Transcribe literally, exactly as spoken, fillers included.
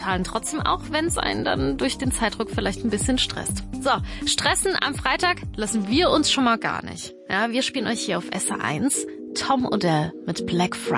zahlen trotzdem, auch wenn es einen dann durch den Zeitdruck vielleicht ein bisschen stresst. So, stressen am Freitag lassen wir uns schon mal gar nicht. Ja, wir spielen euch hier auf S R eins Tom Odell mit Black Friday.